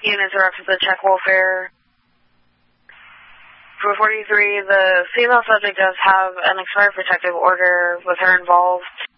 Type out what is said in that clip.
Units are up to the check welfare. For 43, the female subject does have an expired protective order with her involved.